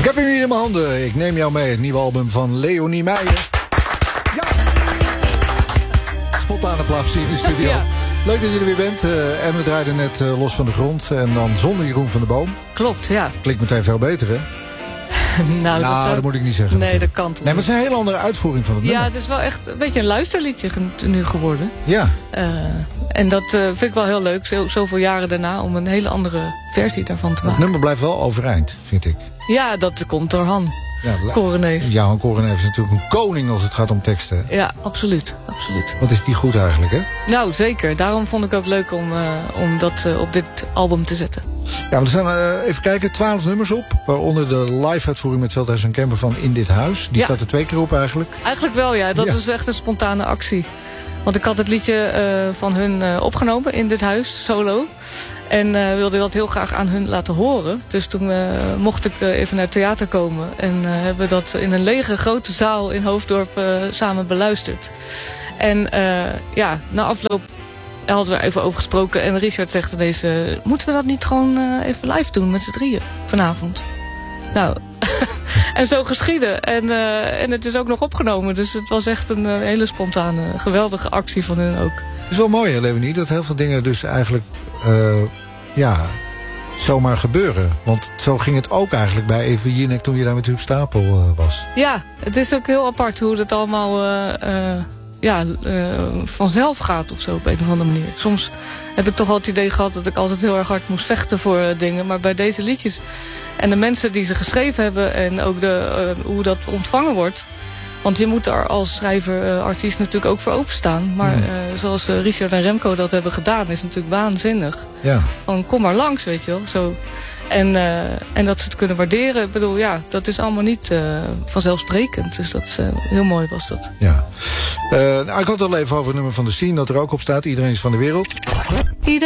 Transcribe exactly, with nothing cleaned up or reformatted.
Ik heb hem hier in mijn handen. Ik neem jou mee, het nieuwe album van Leonie Meijer. Ja! Spontane applaus in de studio. Ja. Leuk dat je er weer bent. Uh, en we draaiden net uh, Los van de Grond. En dan zonder Jeroen van der Boom. Klopt, ja. Klinkt meteen veel beter, hè? nou, nou dat, zou... dat moet ik niet zeggen. Nee, dat kan toch Nee, maar het is een hele andere uitvoering van het nummer. Ja, het is wel echt een beetje een luisterliedje nu geworden. Ja. Uh, en dat uh, vind ik wel heel leuk, zo, zoveel jaren daarna, om een hele andere versie daarvan te maken. Het nummer blijft wel overeind, vind ik. Ja, dat komt door Han. Ja, Koreneef. Ja, Han Koreneef is natuurlijk een koning als het gaat om teksten. Ja, absoluut. absoluut. Wat is die goed eigenlijk, hè? Nou, zeker. Daarom vond ik het ook leuk om, uh, om dat uh, op dit album te zetten. Ja, we staan uh, even kijken, twaalf nummers op. Waaronder de live-uitvoering met Veldhuis en Kemper van In Dit Huis. Die ja. staat er twee keer op eigenlijk. Eigenlijk wel, ja. Dat ja. is echt een spontane actie. Want ik had het liedje uh, van hun uh, opgenomen, In Dit Huis, solo. En uh, wilde dat heel graag aan hun laten horen. Dus toen uh, mocht ik uh, even naar het theater komen. En uh, hebben we dat in een lege grote zaal in Hoofddorp uh, samen beluisterd. En uh, ja, na afloop hadden we even over gesproken. En Richard zegt ineens, uh, moeten we dat niet gewoon uh, even live doen met z'n drieën vanavond? Nou, en zo geschieden. En, uh, en het is ook nog opgenomen. Dus het was echt een uh, hele spontane, geweldige actie van hun ook. Het is wel mooi, hè, Leonie, dat heel veel dingen dus eigenlijk uh, ja, zomaar gebeuren. Want zo ging het ook eigenlijk bij Eva Jinek toen je daar met Huub Stapel uh, was. Ja, het is ook heel apart hoe het allemaal uh, uh, ja, uh, vanzelf gaat of zo op een of andere manier. Soms heb ik toch al het idee gehad dat ik altijd heel erg hard moest vechten voor uh, dingen. Maar bij deze liedjes en de mensen die ze geschreven hebben en ook de, uh, hoe dat ontvangen wordt. Want je moet er als schrijver, uh, artiest natuurlijk ook voor openstaan. Maar uh, zoals uh, Richard en Remco dat hebben gedaan, is natuurlijk waanzinnig. Ja. Van kom maar langs, weet je wel. Zo. En, uh, en dat ze het kunnen waarderen. Ik bedoel, ja, dat is allemaal niet uh, vanzelfsprekend. Dus dat is uh, heel mooi was dat. Ja. Uh, nou, ik had het al even over het nummer van de Scene dat er ook op staat. Iedereen is van de wereld. Iedereen